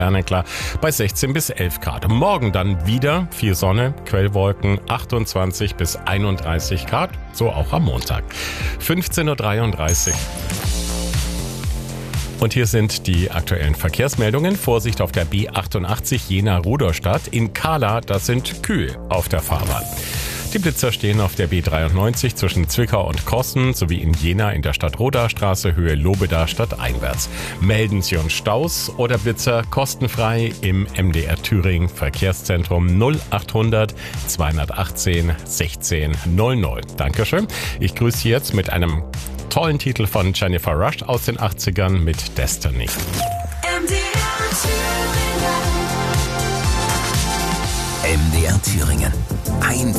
Klar bei 16 bis 11 Grad. Morgen dann wieder viel Sonne, Quellwolken, 28 bis 31 Grad, so auch am Montag. 15.33 Uhr. Und hier sind die aktuellen Verkehrsmeldungen. Vorsicht auf der B88 Jena-Rudolstadt. In Kahla, das sind kühl auf der Fahrbahn. Die Blitzer stehen auf der B93 zwischen Zwickau und Kossen sowie in Jena in der Stadt-Roda-Straße Höhe Lobeda stadteinwärts. Melden Sie uns Staus oder Blitzer kostenfrei im MDR Thüringen Verkehrszentrum 0800 218 16 00. Dankeschön. Ich grüße Sie jetzt mit einem tollen Titel von Jennifer Rush aus den 80ern mit Destiny. MDR Thüringen. Ein